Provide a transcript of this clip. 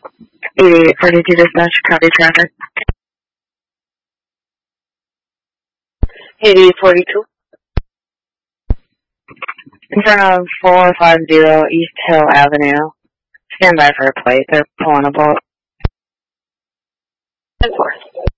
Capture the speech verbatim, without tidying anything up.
eighty-eight forty-two dispatch, copy traffic. eighty-eight forty-two. In front of four five zero East Hill Avenue. Stand by for a plate. They're pulling a boat. ten four.